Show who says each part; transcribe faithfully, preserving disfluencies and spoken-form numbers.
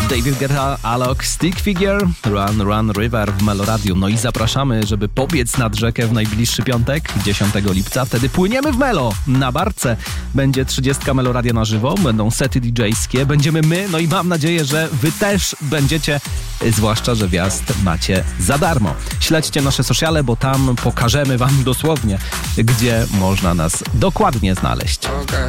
Speaker 1: David Guetta, Alok, Stick Figure, Run Run River w Meloradium. No i zapraszamy, żeby pobiec nad rzekę w najbliższy piątek, dziesiątego lipca. Wtedy płyniemy w Melo. Na barce będzie trzydziestka Meloradia na żywo, będą sety didżejskie, będziemy my, no i mam nadzieję, że wy też będziecie, zwłaszcza, że wjazd macie za darmo. Śledźcie nasze sociale, bo tam pokażemy wam dosłownie, gdzie można nas dokładnie znaleźć.
Speaker 2: Okay.